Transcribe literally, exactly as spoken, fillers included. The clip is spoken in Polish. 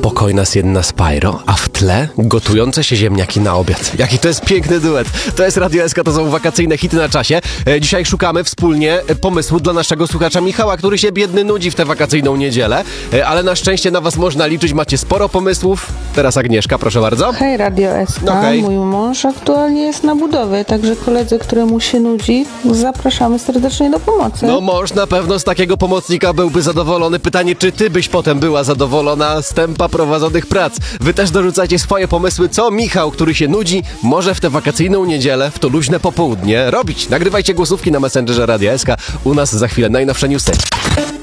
spokojna Sienna Spyro, a w tle gotujące się ziemniaki na obiad. Jaki to jest piękny duet. To jest Radio S K, to są wakacyjne hity na czasie. E, dzisiaj szukamy wspólnie pomysłu dla naszego słuchacza Michała, który się biedny nudzi w tę wakacyjną niedzielę, e, ale na szczęście na was można liczyć, macie sporo pomysłów. Teraz Agnieszka, proszę bardzo. Hej, Radio S K. No hej. Mój mąż aktualnie jest na budowie, także koledzy, któremu się nudzi, zapraszamy serdecznie do pomocy. No mąż na pewno z takiego pomocnika byłby zadowolony. Pytanie, czy ty byś potem była zadowolona z tempa prowadzonych prac? Wy też dorzucajcie swoje pomysły, co Michał, który się nudzi, może w tę wakacyjną niedzielę, w to luźne popołudnie robić. Nagrywajcie głosówki na Messengerze Radia S K. U nas za chwilę najnowsze newsy.